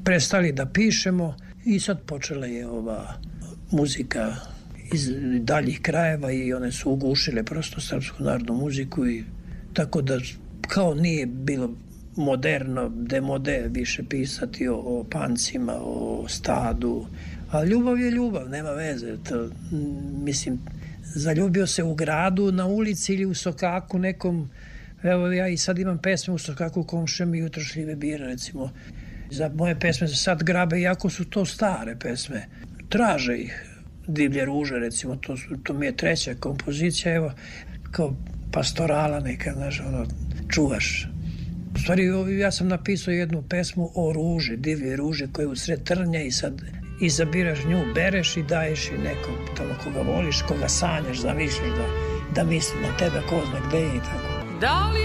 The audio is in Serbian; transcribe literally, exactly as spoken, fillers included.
prestali da pišemo i sad počela je ova muzika iz daljih krajeva i one su ugušile prosto srpsku narodnu muziku i tako da kao nije bilo moderno, demode više pisati o, o pancima, o stadu, a ljubav je ljubav, nema veze. To, mislim, zaljubio se u gradu, na ulici ili u sokaku nekom. Evo ja i sad imam pesme u sokaku komšem i jutro šljive bira, recimo. Za moje pesme se sad grabe, iako su to stare pesme. Traže ih. Divlje ruže, recimo, to, su, to mi je treća kompozicija, evo, kao pastorala neka, znaš, ono, čuvaš. U stvari, ja sam napisao jednu pesmu o ruži, divlje ruže koje usred trnja i sad izabiraš nju, bereš i daješ i nekom tamo koga voliš, koga sanjaš, zamišljaš da, da misli na tebe, ko zna gde je i tako. Da li